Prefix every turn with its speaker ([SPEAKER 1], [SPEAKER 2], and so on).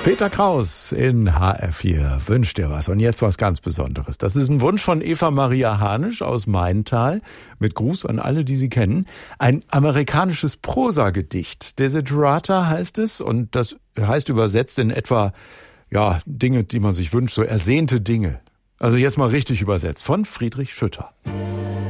[SPEAKER 1] Peter Kraus in HR4 wünscht dir was. Und jetzt was ganz Besonderes. Das ist ein Wunsch von Eva Maria Hanisch aus Maintal. Mit Gruß an alle, die sie kennen. Ein amerikanisches Prosagedicht. Desiderata heißt es. Und das heißt übersetzt in etwa, ja, Dinge, die man sich wünscht, so ersehnte Dinge. Also jetzt mal richtig übersetzt. Von Friedrich Schütter.